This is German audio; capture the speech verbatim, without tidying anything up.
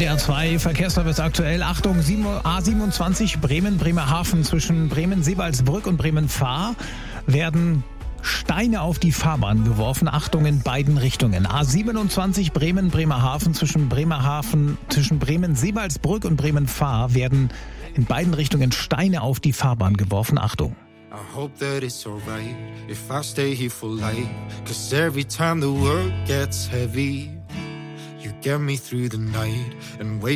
D R zwei Verkehrsservice aktuell. Achtung, A siebenundzwanzig Bremen, Bremerhaven zwischen Bremen-Sebalsbrück und Bremen-Fahr werden Steine auf die Fahrbahn geworfen. Achtung in beiden Richtungen. A siebenundzwanzig Bremen, Bremerhaven zwischen Bremerhaven, zwischen Bremen-Sebalsbrück und Bremen-Fahr werden in beiden Richtungen Steine auf die Fahrbahn geworfen. Achtung. I hope that it's alright if I stay here for life, 'cause every time the work gets heavy, you get me through the night and wait